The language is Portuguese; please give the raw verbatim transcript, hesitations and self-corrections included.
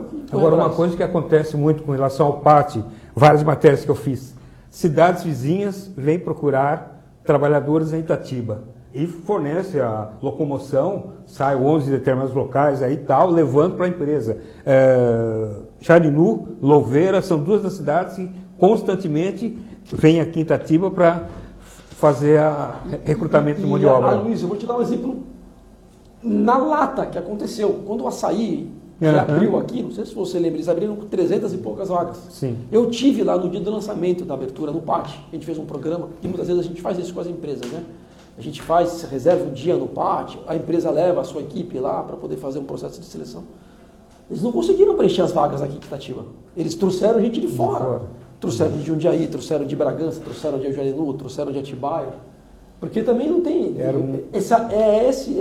Agora, uma coisa que acontece muito com relação ao P A T, várias matérias que eu fiz, cidades vizinhas vêm procurar trabalhadores em Itatiba e fornece a locomoção, sai onze determinados locais aí e tal, levando para a empresa. É, Charinu, Louveira, são duas das cidades que constantemente vêm aqui em Itatiba para fazer o recrutamento de mão de obra. Ah, Luiz, eu vou te dar um exemplo na lata que aconteceu. Quando o Açaí que uhum. abriu aqui, não sei se você lembra, eles abriram com trezentas e poucas vagas. Sim. Eu tive lá no dia do lançamento da abertura no P A T, a gente fez um programa, e muitas vezes a gente faz isso com as empresas, né? A gente faz, reserva um dia no P A T, a empresa leva a sua equipe lá para poder fazer um processo de seleção. Eles não conseguiram preencher as vagas aqui em Itatiba. Eles trouxeram gente de fora. De fora. Trouxeram de Jundiaí, trouxeram de Bragança, trouxeram de Jarinu, trouxeram de Atibaia. Porque também não tem... Era um... essa, é esse...